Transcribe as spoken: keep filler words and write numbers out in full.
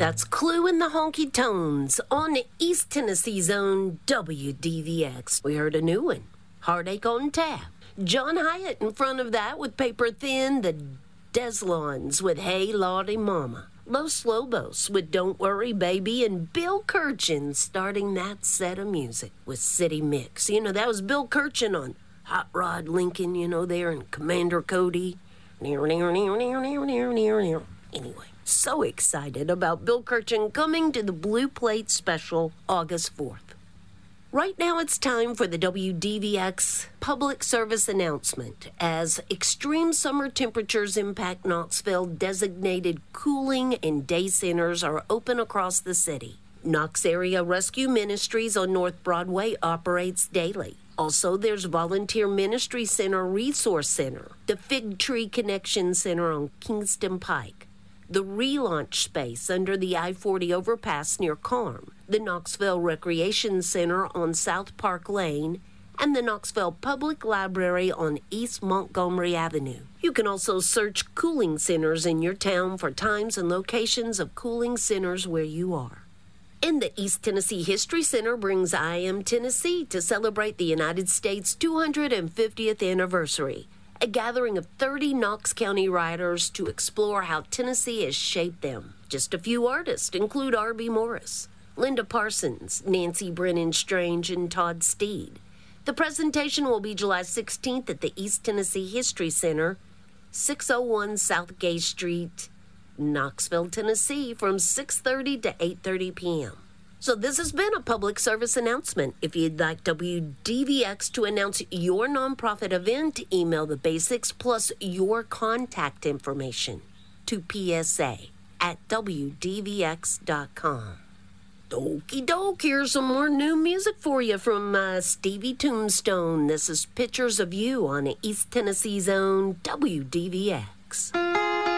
That's Clue and the Honky Tones on East Tennessee's own W D V X. We heard a new one, Heartache on Tap. John Hyatt in front of that with Paper Thin, the Deslons with Hey Lordy Mama, Los Lobos with Don't Worry Baby, and Bill Kirchen starting that set of music with City Mix. You know, that was Bill Kirchen on Hot Rod Lincoln, you know, there, and Commander Cody. Anyway, so excited about Bill Kirchen coming to the Blue Plate Special August fourth. Right now it's time for the W D V X public service announcement. As extreme summer temperatures impact Knoxville, designated cooling and day centers are open across the city. Knox Area Rescue Ministries on North Broadway operates daily. Also, there's Volunteer Ministry Center Resource Center, the Fig Tree Connection Center on Kingston Pike, the relaunch space under the I forty overpass near Carm, the Knoxville Recreation Center on South Park Lane, and the Knoxville Public Library on East Montgomery Avenue. You can also search cooling centers in your town for times and locations of cooling centers where you are. And the East Tennessee History Center brings I Am Tennessee to celebrate the United States' two hundred fiftieth anniversary. A gathering of thirty Knox County writers to explore how Tennessee has shaped them. Just a few artists include R B Morris, Linda Parsons, Nancy Brennan Strange, and Todd Steed. The presentation will be July sixteenth at the East Tennessee History Center, six oh one South Gay Street, Knoxville, Tennessee, from six thirty to eight thirty p.m. So this has been a public service announcement. If you'd like W D V X to announce your nonprofit event, email the basics plus your contact information to P S A at W D V X dot com. Okie doke, here's some more new music for you from uh, Stevie Tombstone. This is Pictures of You on East Tennessee's own W D V X.